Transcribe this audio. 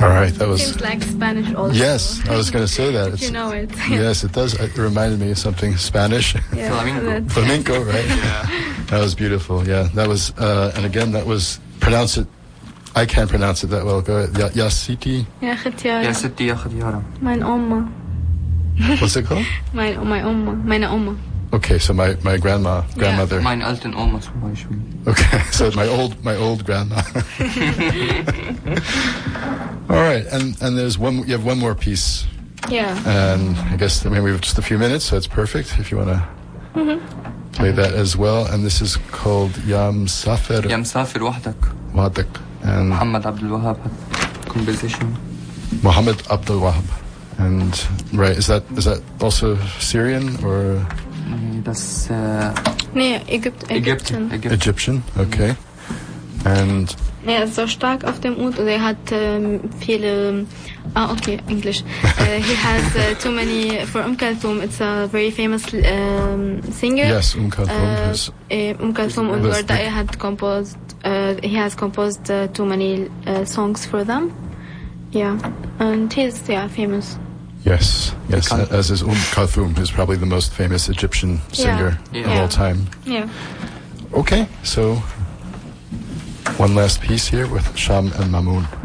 All right, that was... Seems like Spanish also. Yes, I was going to say that. You know it. Yes, it does. It reminded me of something Spanish. Yeah, Flamenco. Flamenco, right? Yeah. That was beautiful. Yeah, that was, and again, that was, pronounce it, I can't pronounce it that well. Go ahead. Ya Siti. يا ختيارة. يا ستي يا خديارة. Mein Oma. What's it called? Meine Oma. Okay, so my grandmother. Meine alten Oma zum Beispiel. Okay, so my old grandma. All right, and there's you have one more piece. Yeah. And I guess, we have just a few minutes, so it's perfect if you want to play that as well. And this is called Ya Msafir يا مسافر وحدك. Wahdak. And محمد عبد الوهاب composition. Muhammad Abdul Wahab. And right, is that also Syrian or Das Nee, Ägypten. Egyptian? Okay. And Er ist so stark auf dem Ud und er hat viele... okay, English. He has too many... For Kulthum, it's a very famous singer. yes, Kulthum is... Kulthum und Warda, he has composed too many songs for them. Yeah, and he's famous. Yes, as is Kulthum, who's probably the most famous Egyptian singer of all time. Yeah. Okay, so one last piece here with Sham and Mamoun.